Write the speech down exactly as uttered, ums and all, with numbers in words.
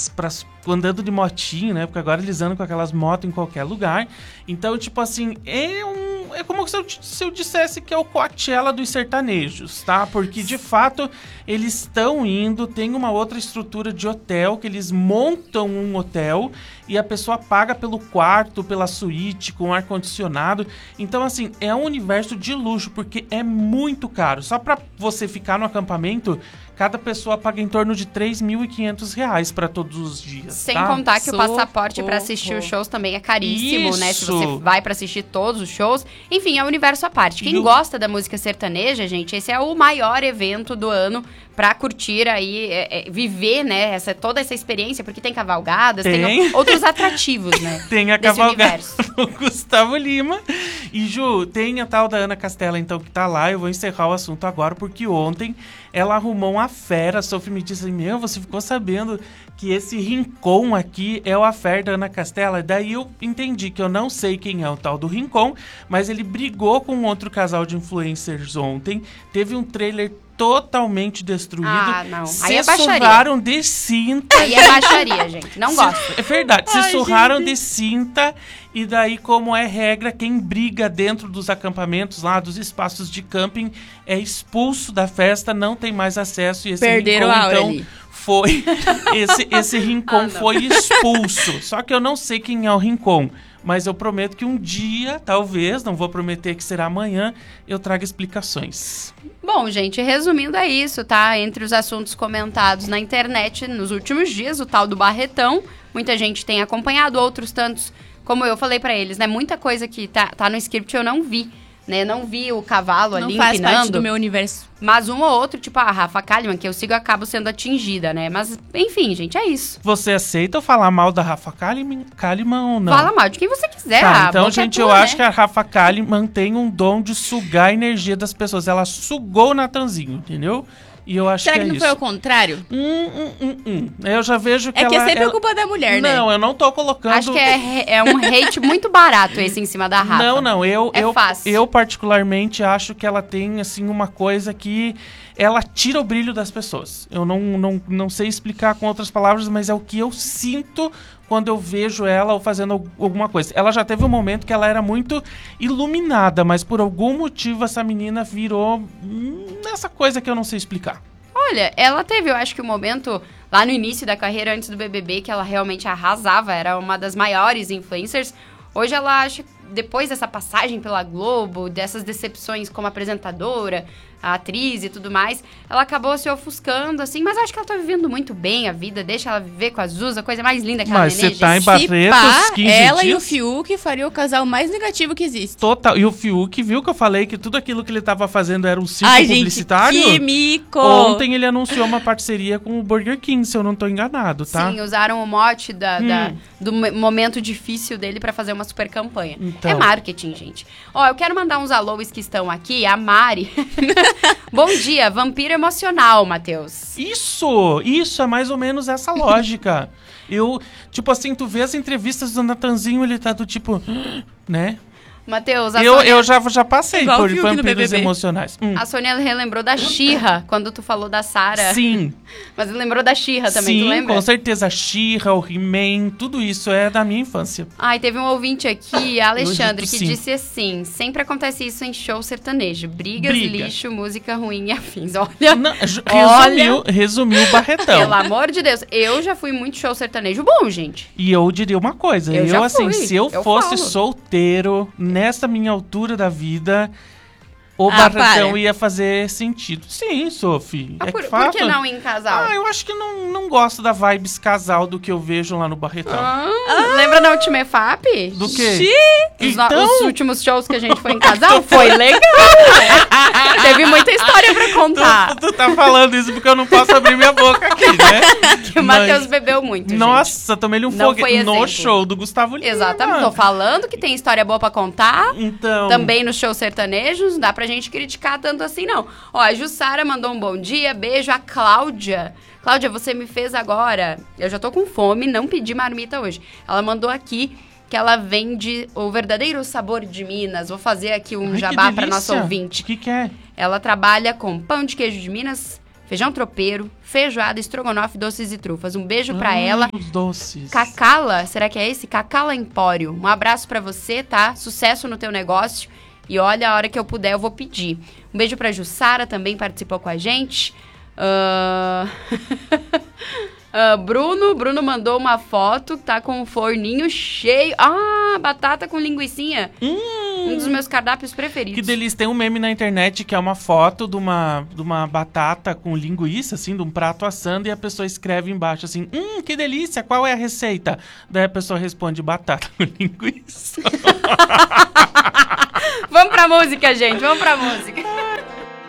pras, pras, andando de motinho, né? Porque agora eles andam com aquelas motos em qualquer lugar. Então, tipo assim, é um... É como se eu, se eu dissesse que é o Coachella dos sertanejos, tá? Porque, de fato, eles estão indo, tem uma outra estrutura de hotel, que eles montam um hotel e a pessoa paga pelo quarto, pela suíte, com ar-condicionado. Então, assim, é um universo de luxo, porque é muito caro. Só pra você ficar no acampamento, cada pessoa paga em torno de três mil e quinhentos reais para todos os dias. Sem tá? contar que Socorro. o passaporte para assistir os shows também é caríssimo, Isso. né? Se você vai para assistir todos os shows. Enfim, é um universo à parte. Quem E o- gosta da música sertaneja, gente, esse é o maior evento do ano pra curtir aí, é, é, viver, né? Essa, toda essa experiência, porque tem cavalgadas, tem, Tem. outros atrativos, né? Tem a desse cavalgada universo. do Gustavo Lima. E, Ju, tem a tal da Ana Castela, então, que tá lá. Eu vou encerrar o assunto agora, porque ontem ela arrumou uma fera. A Sophie me disse assim, meu, você ficou sabendo que esse Rincon aqui é o affair da Ana Castela? Daí eu entendi que eu não sei quem é o tal do Rincon, mas ele brigou com outro casal de influencers ontem. Teve um trailer totalmente destruído. Ah, não. Aí é Sussurraram de cinta. Aí é baixaria, gente. Não Se- gosto. É verdade, se Ai, surraram gente. de cinta e daí, como é regra, quem briga dentro dos acampamentos lá, dos espaços de camping, é expulso da festa, não tem mais acesso. E esse Perderam rincon, a aura então, ali. foi... esse, esse rincon Ah, não. foi expulso. Só que eu não sei quem é o rincon. Mas eu prometo que um dia, talvez, não vou prometer que será amanhã, eu trago explicações. Bom, gente, resumindo é isso, tá? Entre os assuntos comentados na internet nos últimos dias, o tal do Barretão. Muita gente tem acompanhado, outros tantos, como eu falei pra eles, né? Muita coisa que tá, tá no script eu não vi, né? Não vi o cavalo Não ali faz parte empinando. do meu universo. Mas um ou outro, tipo a Rafa Kalimann, que eu sigo, acabo sendo atingida, né? Mas, enfim, gente, é isso. Você aceita eu falar mal da Rafa Kalimann, Kalimann ou não? Fala mal de quem você quiser. Tá, a então, boca é gente, tua, eu né? acho que a Rafa Kalimann tem um dom de sugar a energia das pessoas. Ela sugou o Natanzinho, entendeu? E eu acho Será que que é não isso. foi ao contrário? Hum, hum, hum, hum. Eu já vejo que É ela... que é sempre ela... culpa da mulher, né? Não, eu não tô colocando... Acho que é, é um hate muito barato esse em cima da Rafa. Não, não, eu, É eu, fácil. eu particularmente acho que ela tem, assim, uma coisa que ela tira o brilho das pessoas. Eu não, não, não sei explicar com outras palavras, mas é o que eu sinto quando eu vejo ela fazendo al- alguma coisa. Ela já teve um momento que ela era muito iluminada, mas por algum motivo essa menina virou hum, essa coisa que eu não sei explicar. Olha, ela teve, eu acho que um momento lá no início da carreira, antes do B B B, que ela realmente arrasava, era uma das maiores influencers. Hoje ela acha, depois dessa passagem pela Globo, dessas decepções como apresentadora, a atriz e tudo mais, ela acabou se ofuscando, assim, mas acho que ela tá vivendo muito bem a vida, deixa ela viver com a Zuza, coisa mais linda que ela Mas você tá em Se Barretos, pá, quinze ela e o dias. Fiuk fariam o casal mais negativo que existe. Total. E o Fiuk, viu que eu falei que tudo aquilo que ele tava fazendo era um circo Ai, gente, publicitário? que mico! Ontem ele anunciou uma parceria com o Burger King, se eu não tô enganado, tá? Sim, usaram o mote da, Hum. da- do mo- momento difícil dele pra fazer uma super campanha. Então. É marketing, gente. Ó, eu quero mandar uns alôs que estão aqui. A Mari. Bom dia, vampiro emocional, Matheus. Isso! Isso é mais ou menos essa lógica. Eu, tipo assim, tu vê as entrevistas do Natanzinho, ele tá do tipo, né? Matheus, a Eu, Sônia, eu já, já passei Igual o por Fiuk no vampiros B B B. emocionais. Hum. a Sônia relembrou da Xirra, quando tu falou da Sarah. Sim, Mas lembrou da Xirra também, tu sim, lembra? com certeza. A She-Ra, o He-Man, tudo isso é da minha infância. Ai, teve um ouvinte aqui, Alexandre, dito que sim. disse assim: sempre acontece isso em show sertanejo. Brigas, Briga. lixo, música ruim e afins. Olha, Não, ju- Olha. resumiu, resumiu o Barretão. pelo amor de Deus, eu já fui muito show sertanejo bom, gente. E eu diria uma coisa, Eu eu, já assim, fui, se eu, eu fosse falo. solteiro, nessa minha altura da vida, o Ah, Barretão para. ia fazer sentido. Sim, Sophie. Ah, é por, que por fato. que não em casal? Ah, eu acho que não, não gosto da vibes casal do que eu vejo lá no Barretão. Ah, lembra na última E F A P? Do quê? Xiii. Os, no- Então- os últimos shows que a gente foi em casal foi legal. Teve muita história pra contar. Tu, tu tá falando isso porque eu não posso abrir minha boca aqui, né? Que o Mas- Matheus bebeu muito, gente. Nossa, tomei-lhe um Não fogo foi no exemplo. show do Gustavo Lima. Exatamente, tô falando que tem história boa pra contar. Então... Também nos shows sertanejos, não dá pra gente criticar tanto assim, não. Ó, a Jussara mandou um bom dia, beijo. A Cláudia. Cláudia, você me fez agora. Eu já tô com fome, não pedi marmita hoje. Ela mandou aqui que ela vende o verdadeiro sabor de Minas. Vou fazer aqui um Ai, que jabá pra nossa delícia. ouvinte. O que que é? Ela trabalha com pão de queijo de Minas, feijão tropeiro, feijoada, estrogonofe, doces e trufas. Um beijo pra Ai, ela. Os doces. Cacala, será que é esse? Cacala Empório. Um abraço pra você, tá? Sucesso no teu negócio. E olha, a hora que eu puder eu vou pedir. Um beijo pra Jussara, também participou com a gente. Uh... uh, Bruno, Bruno mandou uma foto, tá com um forninho cheio. Ah, batata com linguicinha. Hum. Um dos meus cardápios preferidos. Que delícia. Tem um meme na internet que é uma foto de uma, de uma batata com linguiça, assim, de um prato assando, e a pessoa escreve embaixo assim, hum, que delícia, qual é a receita? Daí a pessoa responde, batata com linguiça. Vamos pra música, gente, vamos pra música.